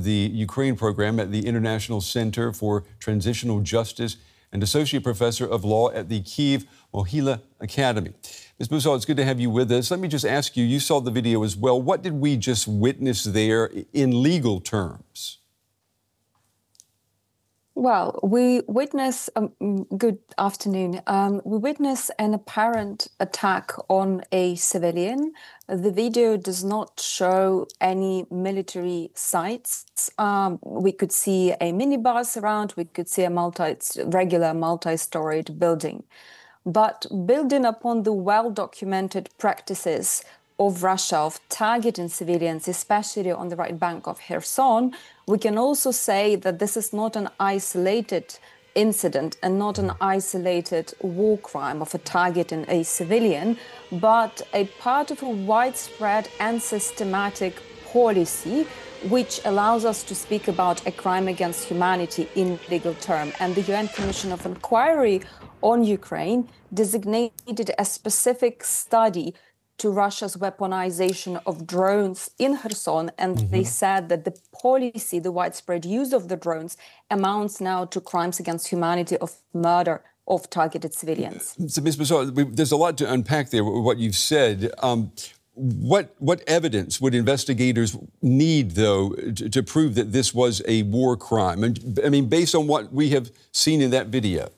the Ukraine program at the International Center for Transitional Justice and Associate Professor of Law at the Kyiv Mohyla Academy. Ms. Busal, it's good to have you with us. Let me just ask you, you saw the video as well. What did we just witness there in legal terms? Well, we witness, good afternoon. We witness an apparent attack on a civilian. The video does not show any military sites. We could see a minibus around, we could see a regular multi-storied building. But building upon the well-documented practices of Russia of targeting civilians, especially on the right bank of Kherson, we can also say that this is not an isolated incident and not an isolated war crime of a targeting a civilian, but a part of a widespread and systematic policy which allows us to speak about a crime against humanity in legal terms. And the UN Commission of Inquiry on Ukraine designated a specific study to Russia's weaponization of drones in Kherson, and they said that the policy, the widespread use of the drones, amounts now to crimes against humanity of murder of targeted civilians. So, Ms. Busal, there's a lot to unpack there, what you've said. What evidence would investigators need, though, to prove that this was a war crime? And, I mean, based on what we have seen in that video.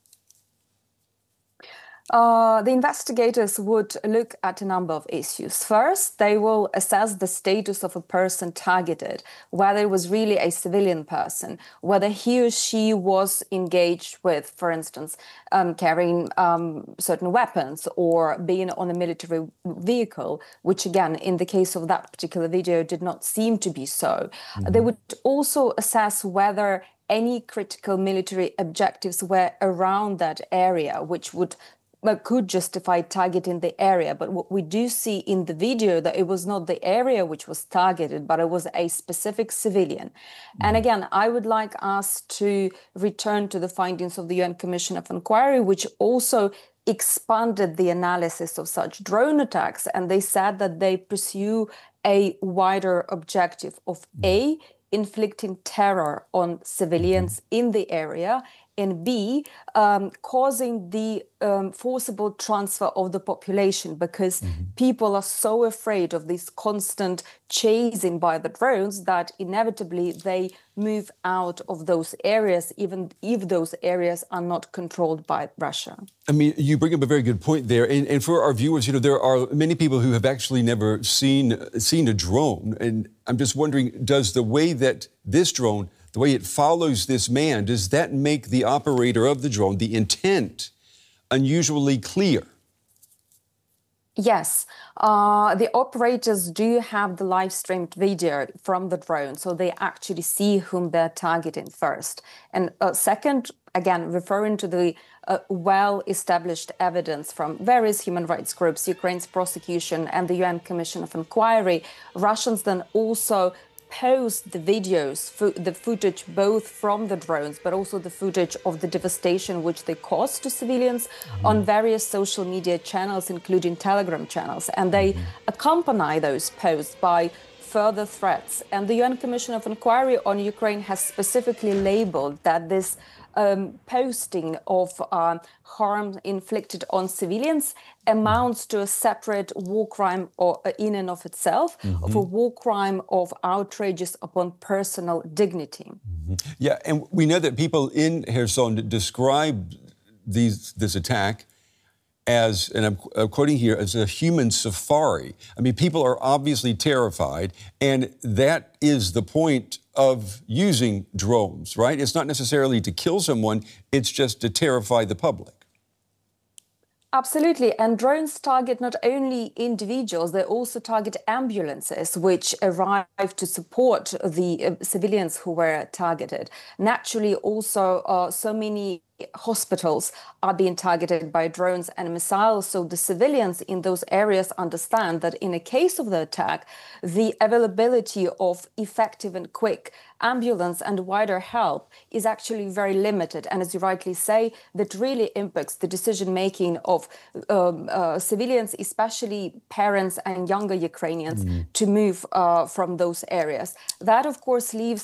The investigators would look at a number of issues. First, they will assess the status of a person targeted, whether it was really a civilian person, whether he or she was engaged with, for instance, carrying certain weapons or being on a military vehicle, which again, in the case of that particular video, did not seem to be so. They would also assess whether any critical military objectives were around that area, which could justify targeting the area. But what we do see in the video that it was not the area which was targeted, but it was a specific civilian. And again, I would like us to return to the findings of the UN Commission of Inquiry, which also expanded the analysis of such drone attacks. And they said that they pursue a wider objective of A, inflicting terror on civilians in the area, and B, causing the forcible transfer of the population, because people are so afraid of this constant chasing by the drones that inevitably they move out of those areas, even if those areas are not controlled by Russia. I mean, you bring up a very good point there. And for our viewers, you know, there are many people who have actually never seen a drone. And I'm just wondering, does the way that this drone, the way it follows this man, does that make the operator of the drone, the intent, unusually clear? Yes, the operators do have the live streamed video from the drone, so they actually see whom they're targeting first. And second, again, referring to the well-established evidence from various human rights groups, Ukraine's prosecution and the UN Commission of Inquiry, Russians then also post the videos, the footage both from the drones, but also the footage of the devastation which they caused to civilians on various social media channels, including Telegram channels. And they accompany those posts by further threats. And the UN Commission of Inquiry on Ukraine has specifically labeled that this posting of harm inflicted on civilians amounts to a separate war crime or in and of itself, of a war crime of outrages upon personal dignity. Yeah, and we know that people in Kherson describe this attack as, and I'm quoting here, as a human safari. I mean, people are obviously terrified, and that is the point of using drones, right? It's not necessarily to kill someone, it's just to terrify the public. Absolutely. And drones target not only individuals, they also target ambulances, which arrive to support the civilians who were targeted. Naturally, also, so many hospitals are being targeted by drones and missiles. So the civilians in those areas understand that in a case of the attack, the availability of effective and quick ambulance and wider help is actually very limited. And as you rightly say, that really impacts the decision-making of civilians, especially parents and younger Ukrainians, to move from those areas. That, of course, leaves